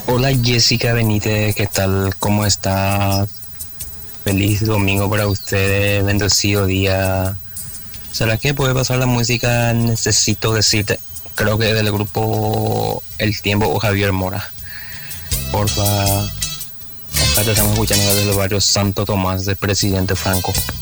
Hola Jessica Benítez, ¿qué tal? ¿Cómo está? Feliz domingo para ustedes, bendecido día. ¿Será que puede pasar la música? Necesito decirte, creo que del grupo El Tiempo o Javier Mora. Porfa, acá te estamos escuchando desde el barrio Santo Tomás de Presidente Franco.